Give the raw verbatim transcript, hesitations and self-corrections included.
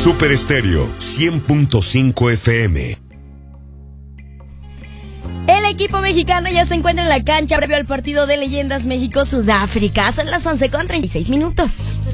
Super Estéreo cien punto cinco F M. El equipo mexicano ya se encuentra en la cancha previo al partido de Leyendas México-Sudáfrica. Son las once con treinta y seis minutos.